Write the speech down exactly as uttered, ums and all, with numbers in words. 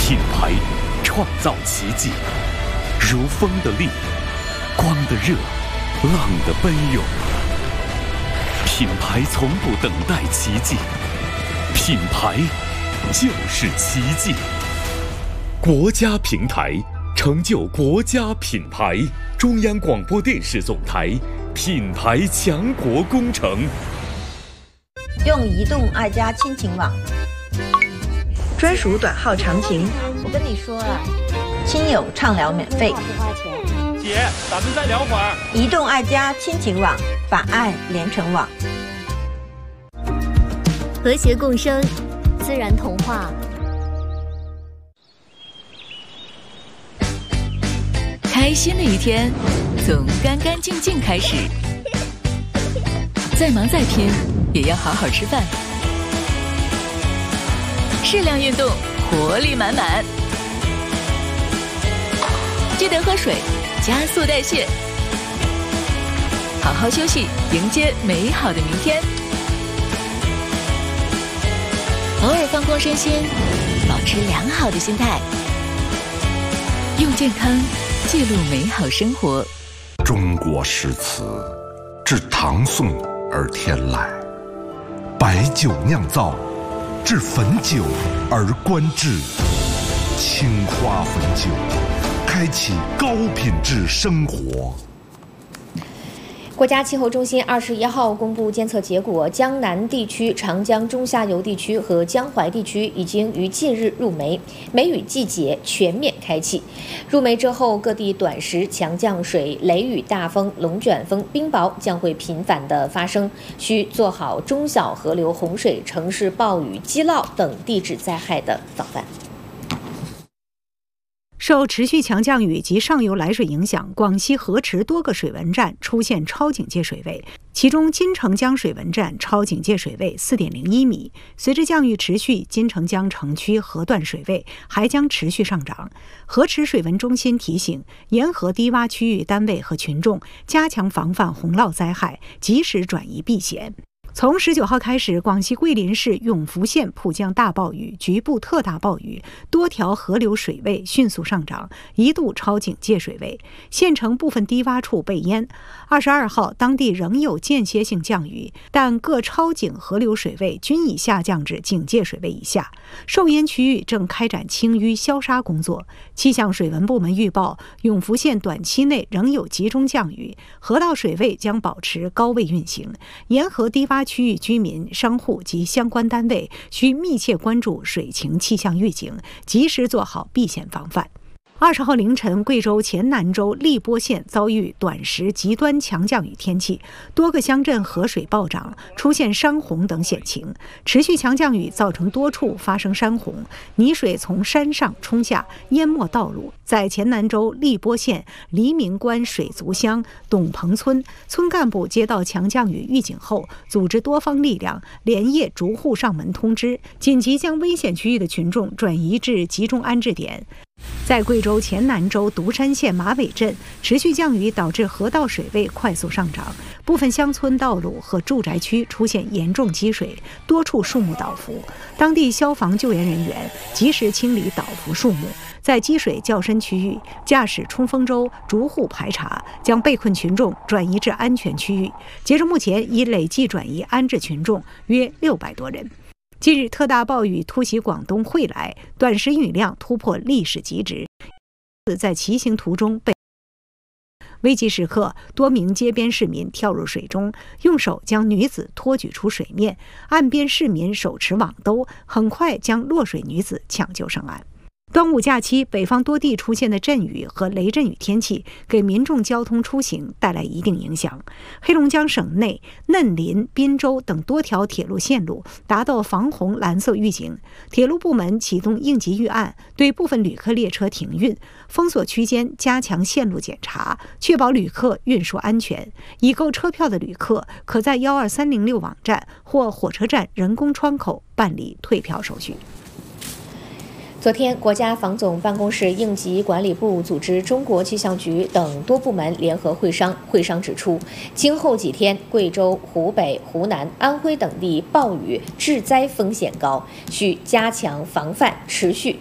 品牌创造奇迹，如风的力，光的热，浪的奔涌。品牌从不等待奇迹，品牌就是奇迹。国家平台成就国家品牌，中央广播电视总台品牌强国工程。 用移动爱家亲情网， 专属短号长情。 我跟你说了，亲友畅聊免费。 不花钱。 姐，咱们再聊会儿。 移动爱家亲情网，把爱连成网。 和谐共生，自然童话。 开心的一天，从干干净净开始。再忙再拼，也要好好吃饭。适量运动，活力满满。记得喝水，加速代谢。好好休息，迎接美好的明天。偶尔放空身心，保持良好的心态，用健康记录美好生活。 中国诗词自唐宋而天来，白酒酿造，至汾酒而观致。青花汾酒，开启高品质生活。 国家气候中心二十一号公布监测结果，江南地区、长江中下游地区和江淮地区已经于近日入梅，梅雨季节全面开启。入梅之后，各地短时强降水、雷雨、大风、龙卷风、冰雹将会频繁的发生，需做好中小河流洪水、城市暴雨、积涝等地质灾害的防范。 受持续强降雨及上游来水影响，广西河池多个水文站出现超警戒水位，其中金城江水文站超警戒水位 四点零一米。随着降雨持续，金城江城区河段水位还将持续上涨。河池水文中心提醒沿河低洼区域单位和群众加强防范洪涝灾害，及时转移避险。从十九号开始，广西桂林市永福县普降大暴雨，局部特大暴雨，多条河流水位迅速上涨，一度超警戒水位，县城部分低洼处被淹。二十二号，当地仍有间歇性降雨，但各超警河流水位均已下降至警戒水位以下。受淹区域正开展清淤消沙工作。气象水文部门预报，永福县短期内仍有集中降雨，河道水位将保持高位运行，沿河低洼区域居民、商户及相关单位需密切关注水情气象预警，及时做好避险防范。二十号凌晨，贵州黔南州荔波县遭遇短时极端强降雨天气，多个乡镇河水暴涨，出现山洪等险情。持续强降雨造成多处发生山洪，泥水从山上冲下，淹没道路。在黔南州荔波县黎明关水族乡董棚村，村干部接到强降雨预警后，组织多方力量，连夜逐户上门通知，紧急将危险区域的群众转移至集中安置点。在贵州黔南州独山县马尾镇，持续降雨导致河道水位快速上涨，部分乡村道路和住宅区出现严重积水，多处树木倒伏。当地消防救援人员及时清理倒伏树木，在积水较深区域驾驶冲锋舟逐户排查，将被困群众转移至安全区域。截至目前，已累计转移安置群众约六百多人。近日，特大暴雨突袭广东惠来，短时雨量突破历史极值，在骑行途中被危急时刻，多名街边市民跳入水中，用手将女子托举出水面，岸边市民手持网兜，很快将落水女子抢救上岸。端午假期，北方多地出现的阵雨和雷阵雨天气，给民众交通出行带来一定影响。黑龙江省内嫩林、滨州等多条铁路线路达到防洪蓝色预警，铁路部门启动应急预案，对部分旅客列车停运，封锁区间，加强线路检查，确保旅客运输安全。已购车票的旅客可在幺二三零六网站或火车站人工窗口办理退票手续。昨天，国家防总办公室应急管理部组织中国气象局等多部门联合会商，会商指出，今后几天，贵州、湖北、湖南、安徽等地暴雨致灾风险高，需加强防范，持续